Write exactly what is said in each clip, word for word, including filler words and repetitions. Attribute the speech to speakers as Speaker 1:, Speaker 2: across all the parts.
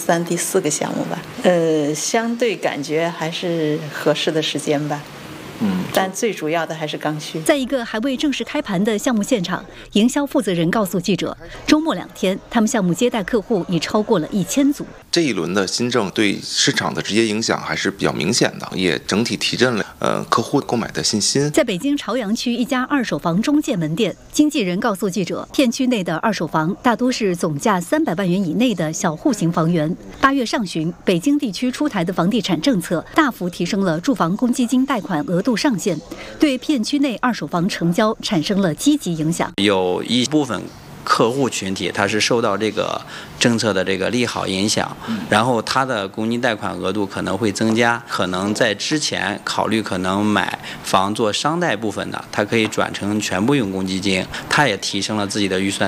Speaker 1: 三、第四个项目吧。呃，相对感觉还是合适的时间吧。嗯，但最主要的还是刚需。
Speaker 2: 在一个还未正式开盘的项目现场，营销负责人告诉记者，周末两天，他们项目接待客户已超过了一千组。
Speaker 3: 这一轮的新政对市场的直接影响还是比较明显的，也整体提振了呃客户购买的信心。
Speaker 2: 在北京朝阳区一家二手房中介门店，经纪人告诉记者，片区内的二手房大多是总价三百万元以内的小户型房源。八月上旬，北京地区出台的房地产政策大幅提升了住房公积金贷款额度上限，对片区内二手房成交产生了积极影响。
Speaker 4: 有一部分客户群体他是受到这个政策的这个利好影响，然后他的公积金贷款额度可能会增加，可能在之前考虑可能买房做商贷部分的，他可以转成全部用公积金，他也提升了自己的预算。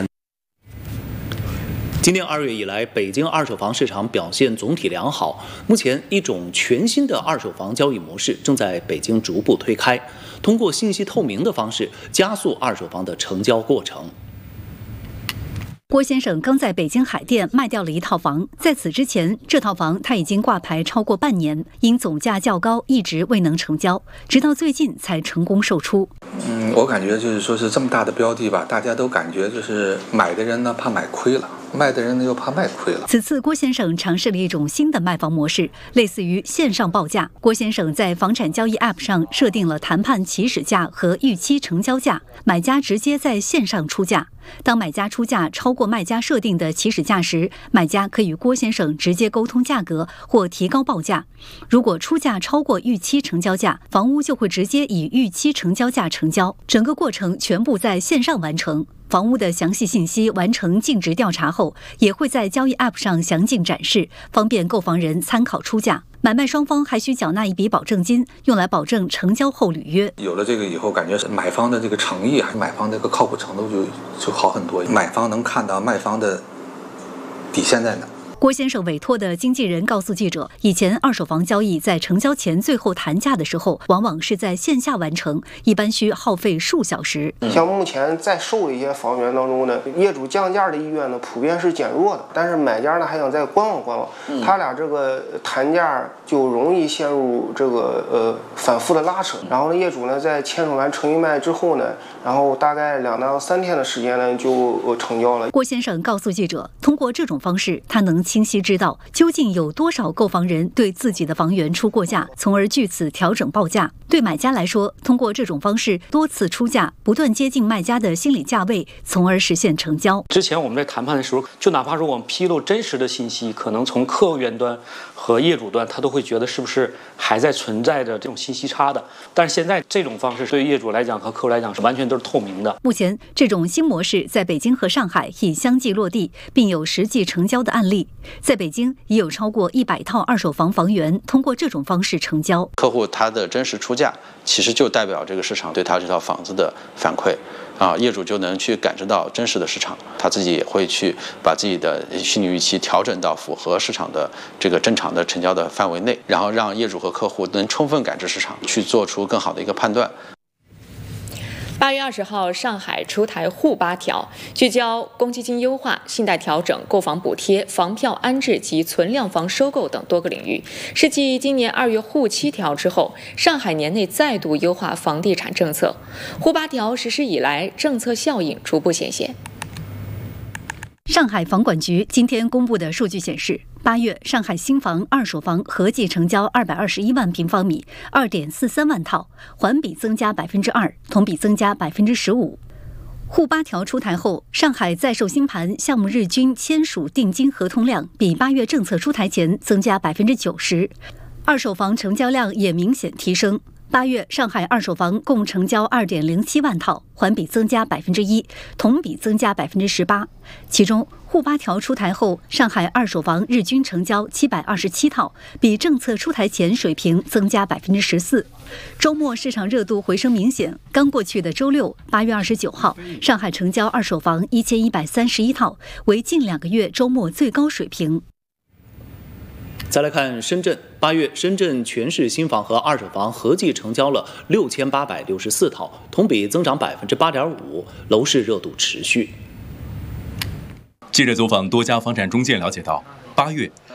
Speaker 5: 今年二月以来，北京二手房市场表现总体良好。目前，一种全新的二手房交易模式正在北京逐步推开，通过信息透明的方式加速二手房的成交过程。
Speaker 2: 郭先生刚在北京海淀卖掉了一套房，在此之前，这套房他已经挂牌超过半年，因总价较高，一直未能成交，直到最近才成功售出。
Speaker 6: 嗯，我感觉就是说是这么大的标的吧，大家都感觉就是买的人呢怕买亏了，卖的人呢又怕卖亏了。
Speaker 2: 此次郭先生尝试了一种新的卖房模式，类似于线上报价。郭先生在房产交易 App 上设定了谈判起始价和预期成交价，买家直接在线上出价。当买家出价超过卖家设定的起始价时，买家可与郭先生直接沟通价格或提高报价。如果出价超过预期成交价，房屋就会直接以预期成交价成交，整个过程全部在线上完成。房屋的详细信息完成尽职调查后，也会在交易 App 上详尽展示，方便购房人参考出价。买卖双方还需缴纳一笔保证金，用来保证成交后履约。
Speaker 6: 有了这个以后，感觉是买方的这个诚意，还是买方这个靠谱程度就就好很多。买方能看到卖方的底线在哪。
Speaker 2: 郭先生委托的经纪人告诉记者，以前二手房交易在成交前最后谈价的时候，往往是在线下完成，一般需耗费数小时。
Speaker 7: 像目前在售的一些房源当中呢，业主降价的意愿呢普遍是减弱的，但是买家呢还想再观望观望，嗯、他俩这个谈价就容易陷入这个呃反复的拉扯。然后呢，业主呢在签署完成预卖之后呢，然后大概两到三天的时间呢就呃成交了。
Speaker 2: 郭先生告诉记者，通过这种方式，他能清晰知道究竟有多少购房人对自己的房源出过价，从而据此调整报价。对买家来说，通过这种方式多次出价，不断接近卖家的心理价位，从而实现成交。
Speaker 8: 之前我们在谈判的时候，就哪怕说我们披露真实的信息，可能从客户源端和业主端，他都会觉得是不是还在存在着这种信息差的。但是现在这种方式对于业主来讲和客户来讲是完全都是透明的。
Speaker 2: 目前这种新模式在北京和上海已相继落地，并有实际成交的案例。在北京已有超过一百套二手房房源通过这种方式成交。
Speaker 9: 客户他的真实出价，其实就代表这个市场对他这套房子的反馈啊，业主就能去感知到真实的市场，他自己也会去把自己的心理预期调整到符合市场的这个正常的成交的范围内，然后让业主和客户能充分感知市场，去做出更好的一个判断。
Speaker 10: 八月二十号，上海出台沪八条，聚焦公积金优化、信贷调整、购房补贴、房票安置及存量房收购等多个领域，是继今年二月沪七条之后，上海年内再度优化房地产政策。沪八条实施以来，政策效应逐步显现。
Speaker 2: 上海房管局今天公布的数据显示，八月上海新房、二手房合计成交二百二十一万平方米，二点四三万套，环比增加百分之二，同比增加百分之十五。沪八条出台后，上海在售新盘项目日均签署定金合同量比八月政策出台前增加百分之九十，二手房成交量也明显提升。八月上海二手房共成交二点零七万套，环比增加百分之一，同比增加百分之十八。其中，沪八条出台后，上海二手房日均成交七百二十七套，比政策出台前水平增加百分之十四。周末市场热度回升明显，刚过去的周六，八月二十九号，上海成交二手房一千一百三十一套，为近两个月周末最高水平。
Speaker 5: 再来看深圳，八月深圳全市新房和二手房合计成交了六千八百六十四套，同比增长百分之八点五，楼市热度持续。
Speaker 11: 记者走访多家房产中介了解到，八月